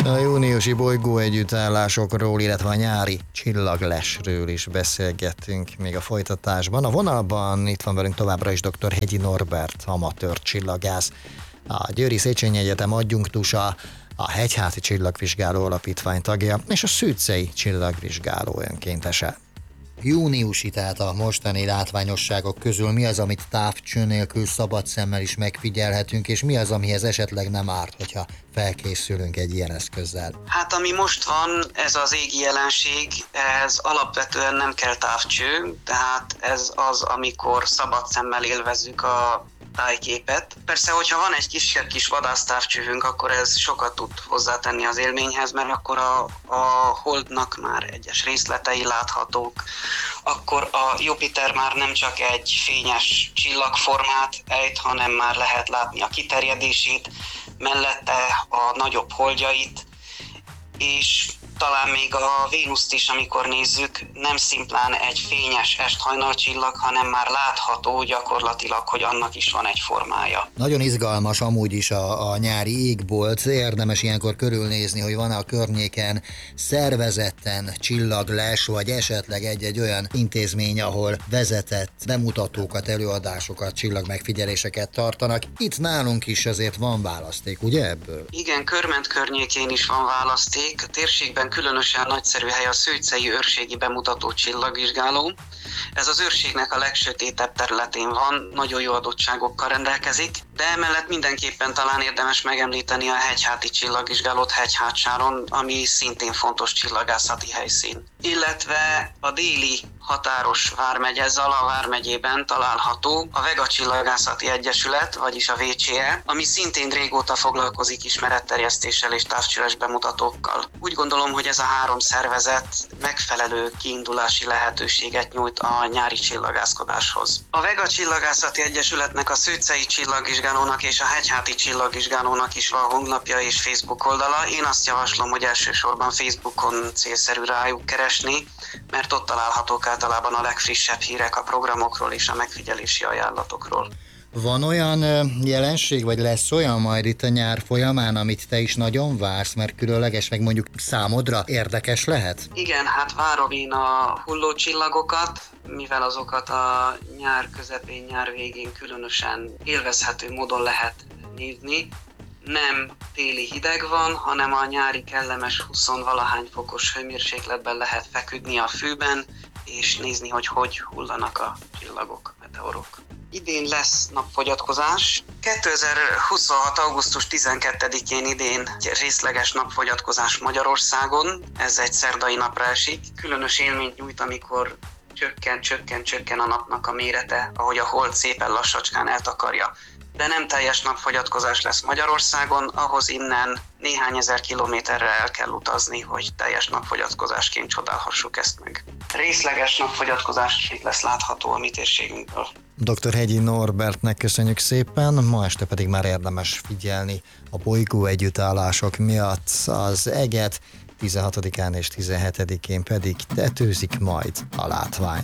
A júniusi bolygó együttállásokról, illetve a nyári csillaglesről is beszélgettünk még a folytatásban. A vonalban itt van velünk továbbra is dr. Hegyi Norbert, amatőr csillagász, a Győri Széchenyi Egyetem adjunktusa, a Hegyháti Csillagvizsgáló Alapítvány tagja és a Szűcei Csillagvizsgáló önkéntese. Júniusi, tehát a mostani látványosságok közül mi az, amit távcső nélkül szabad szemmel is megfigyelhetünk, és mi az, amihez esetleg nem árt, hogyha felkészülünk egy ilyen eszközzel? Hát ami most van, ez az égi jelenség, ez alapvetően nem kell távcső, tehát ez az, amikor szabad szemmel élvezzük a tájképet. Persze, hogyha van egy kisebb kis vadásztávcsőhünk, akkor ez sokat tud hozzátenni az élményhez, mert akkor a Holdnak már egyes részletei láthatók, akkor a Jupiter már nem csak egy fényes csillagformát ejt, hanem már lehet látni a kiterjedését, mellette a nagyobb holdjait, és talán még a Vénuszt is, amikor nézzük, nem szimplán egy fényes esthajnalcsillag, hanem már látható gyakorlatilag, hogy annak is van egy formája. Nagyon izgalmas amúgy is a nyári égbolt, érdemes ilyenkor körülnézni, hogy van-e a környéken szervezetten csillagles, vagy esetleg egy olyan intézmény, ahol vezetett bemutatókat, előadásokat, csillagmegfigyeléseket tartanak. Itt nálunk is azért van választék, ugye ebből? Igen, Körment környékén is van választék. A térségben különösen nagyszerű hely a Szőcei őrségi bemutató csillagvizsgáló. Ez az őrségnek a legsötétebb területén van, nagyon jó adottságokkal rendelkezik, de emellett mindenképpen talán érdemes megemlíteni a Hegyháti Csillagvizsgálót Hegyhátsáron, ami szintén fontos csillagászati helyszín. Illetve a déli határos vármegye, Zala vármegyében található a Vega Csillagászati Egyesület, vagyis a VCE, ami szintén régóta foglalkozik ismeretterjesztéssel és távcsöves bemutatókkal. Úgy gondolom, hogy ez a három szervezet megfelelő kiindulási lehetőséget nyújt a nyári csillagászkodáshoz. A Vega Csillagászati Egyesületnek, a Szőcei Csillagvizsgálónak és a Hegyháti Csillagvizsgálónak is van honlapja és Facebook oldala. Én azt javaslom, hogy elsősorban Facebookon célszerű rájuk keresni, mert ott találhatók általában a legfrissebb hírek a programokról és a megfigyelési ajánlatokról. Van olyan jelenség, vagy lesz olyan majd itt a nyár folyamán, amit te is nagyon vársz, mert különleges, meg mondjuk számodra érdekes lehet? Igen, hát várom én a hullócsillagokat, mivel azokat a nyár közepén, nyár végén különösen élvezhető módon lehet nézni. Nem téli hideg van, hanem a nyári kellemes 20-valahány fokos hőmérsékletben lehet feküdni a fűben, és nézni, hogy hullanak a csillagok, meteorok. Idén lesz napfogyatkozás. 2026. augusztus 12-én idén részleges napfogyatkozás Magyarországon. Ez egy szerdai napra esik. Különös élményt nyújt, amikor csökken a napnak a mérete, ahogy a hold szépen lassacskán eltakarja. De nem teljes napfogyatkozás lesz Magyarországon, ahhoz innen néhány ezer kilométerre el kell utazni, hogy teljes napfogyatkozásként csodálhassuk ezt meg. Részleges napfogyatkozás lesz látható a mi térségünkből. Dr. Hegyi Norbertnek köszönjük szépen, ma este pedig már érdemes figyelni a bolygó együttállások miatt az eget, 16-án és 17-én pedig tetőzik majd a látvány.